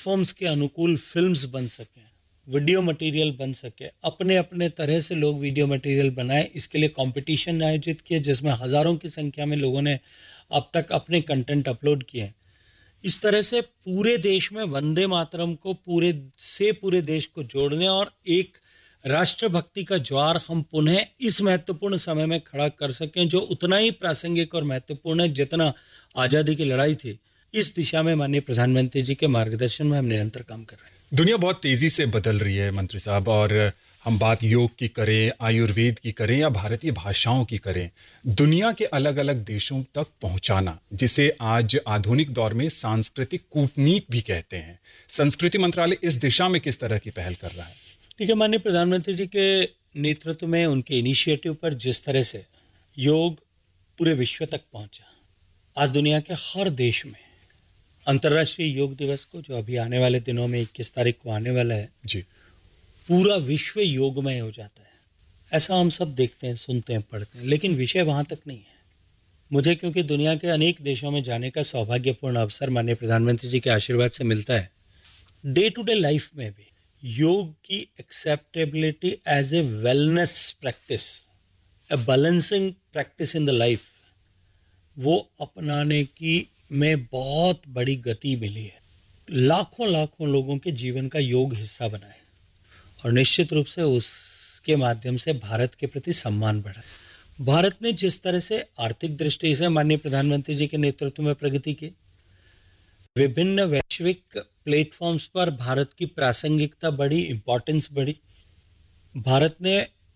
Platforms के अनुकूल films बन सकें, वीडियो मटेरियल बन सके, अपने अपने तरह से लोग वीडियो मटेरियल बनाएं। इसके लिए कंपटीशन आयोजित किए जिसमें हज़ारों की संख्या में लोगों ने अब तक अपने कंटेंट अपलोड किए हैं। इस तरह से पूरे देश में वंदे मातरम को पूरे देश को जोड़ने और एक राष्ट्रभक्ति का ज्वार हम पुनः इस महत्वपूर्ण समय में खड़ा कर सकें, जो उतना ही प्रासंगिक और महत्वपूर्ण है जितना आज़ादी की लड़ाई थी। इस दिशा में माननीय प्रधानमंत्री जी के मार्गदर्शन में हम निरंतर काम कर रहे हैं। दुनिया बहुत तेजी से बदल रही है मंत्री साहब, और हम बात योग की करें, आयुर्वेद की करें या भारतीय भाषाओं की करें, दुनिया के अलग अलग देशों तक पहुंचाना, जिसे आज आधुनिक दौर में सांस्कृतिक कूटनीति भी कहते हैं, संस्कृति मंत्रालय इस दिशा में किस तरह की पहल कर रहा है? ठीक है, माननीय प्रधानमंत्री जी के नेतृत्व में, उनके इनिशिएटिव पर जिस तरह से योग पूरे विश्व तक पहुंचा, आज दुनिया के हर देश में अंतर्राष्ट्रीय योग दिवस को, जो अभी आने वाले दिनों में 21 तारीख को आने वाला है जी, पूरा विश्व योगमय हो जाता है। ऐसा हम सब देखते हैं, सुनते हैं, पढ़ते हैं, लेकिन विषय वहां तक नहीं है। मुझे क्योंकि दुनिया के अनेक देशों में जाने का सौभाग्यपूर्ण अवसर माननीय प्रधानमंत्री जी के आशीर्वाद से मिलता है, डे टू डे लाइफ में भी योग की acceptability as a wellness practice, A balancing practice in the life, वो अपनाने की में बहुत बड़ी गति मिली है। लाखों लाखों लोगों के जीवन का योग हिस्सा बना है और निश्चित रूप से उसके माध्यम से भारत के प्रति सम्मान बढ़ा है। भारत ने जिस तरह से आर्थिक दृष्टि से माननीय प्रधानमंत्री जी के नेतृत्व में प्रगति की, विभिन्न वैश्विक प्लेटफॉर्म्स पर भारत की प्रासंगिकता बढ़ी, इंपॉर्टेंस बढ़ी। भारत ने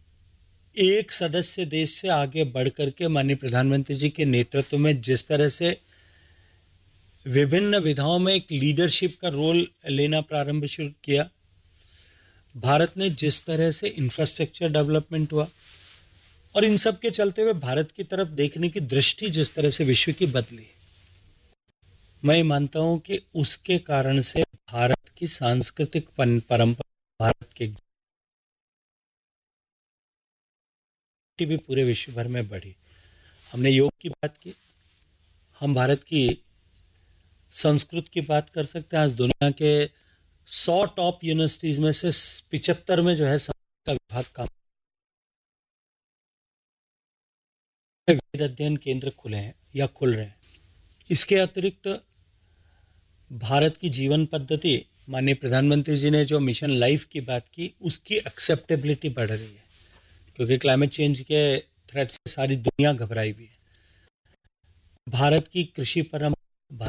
एक सदस्य देश से आगे बढ़ करके माननीय प्रधानमंत्री जी के नेतृत्व में जिस तरह से विभिन्न विधाओं में एक लीडरशिप का रोल लेना प्रारंभ शुरू किया, भारत ने जिस तरह से इंफ्रास्ट्रक्चर डेवलपमेंट हुआ, और इन सब के चलते हुए भारत की तरफ देखने की दृष्टि जिस तरह से विश्व की बदली, मैं मानता हूं कि उसके कारण से भारत की सांस्कृतिक परंपरा, भारत की भी पूरे विश्व भर में बढ़ी। हमने योग की बात की, हम भारत की संस्कृत की बात कर सकते हैं। आज दुनिया के 100 टॉप यूनिवर्सिटीज में से 75 में जो है संस्कृत का विभाग काम, वेद अध्ययन केंद्र खुले हैं या खुल रहे हैं। इसके अतिरिक्त भारत की जीवन पद्धति, माननीय प्रधानमंत्री जी ने जो मिशन लाइफ की बात की, उसकी एक्सेप्टेबिलिटी बढ़ रही है, क्योंकि क्लाइमेट चेंज के थ्रेट से सारी दुनिया घबराई हुई है। भारत की कृषि परंपरा,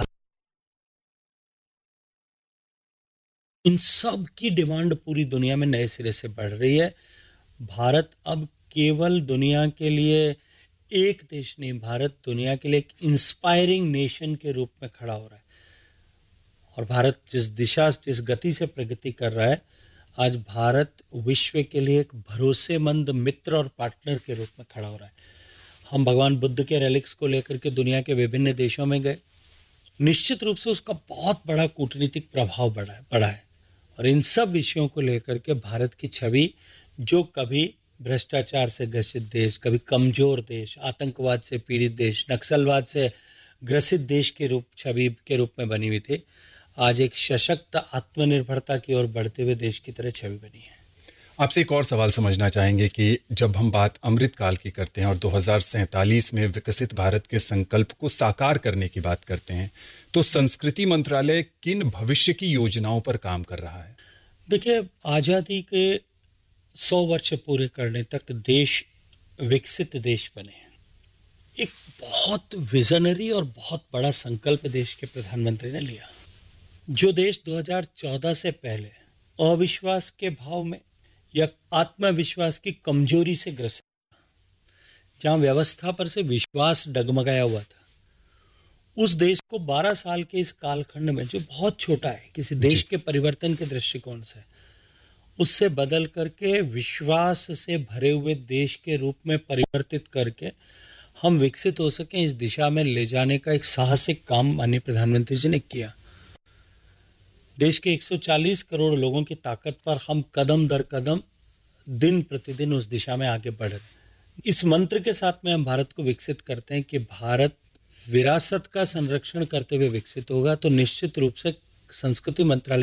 इन सब की डिमांड पूरी दुनिया में नए सिरे से बढ़ रही है। भारत अब केवल दुनिया के लिए एक देश नहीं, भारत दुनिया के लिए एक इंस्पायरिंग नेशन के रूप में खड़ा हो रहा है। और भारत जिस दिशा, जिस गति से प्रगति कर रहा है, आज भारत विश्व के लिए एक भरोसेमंद मित्र और पार्टनर के रूप में खड़ा हो रहा है। हम भगवान बुद्ध के रेलिक्स को लेकर के दुनिया के विभिन्न देशों में गए, निश्चित रूप से उसका बहुत बड़ा कूटनीतिक प्रभाव पड़ा है। और इन सब विषयों को लेकर के भारत की छवि, जो कभी भ्रष्टाचार से ग्रसित देश, कभी कमजोर देश, आतंकवाद से पीड़ित देश, नक्सलवाद से ग्रसित देश के छवि के रूप में बनी हुई थी, आज एक सशक्त आत्मनिर्भरता की ओर बढ़ते हुए देश की तरह छवि बनी है। आपसे एक और सवाल समझना चाहेंगे कि जब हम बात अमृतकाल की करते हैं और 2047 में विकसित भारत के संकल्प को साकार करने की बात करते हैं, तो संस्कृति मंत्रालय किन भविष्य की योजनाओं पर काम कर रहा है? देखिए, आज़ादी के 100 वर्ष पूरे करने तक देश विकसित देश बने, एक बहुत विजनरी और बहुत बड़ा संकल्प देश के प्रधानमंत्री ने लिया। जो देश 2014 से पहले अविश्वास के भाव में या आत्मविश्वास की कमजोरी से ग्रसित, जहां व्यवस्था पर से विश्वास डगमगाया हुआ था, उस देश को 12 साल के इस कालखंड में, जो बहुत छोटा है किसी देश के परिवर्तन के दृष्टिकोण से, उससे बदल करके विश्वास से भरे हुए देश के रूप में परिवर्तित करके हम विकसित हो सकें, इस दिशा में ले जाने का एक साहसिक काम माननीय प्रधानमंत्री जी ने किया। देश के 140 करोड़ लोगों की ताकत पर हम कदम दर कदम दिन प्रतिदिन उस दिशा में आगे बढ़ रहे हैं। इस मंत्र के साथ में हम भारत को विकसित करते हैं कि भारत विरासत का संरक्षण करते हुए विकसित होगा, तो निश्चित रूप से संस्कृति मंत्रालय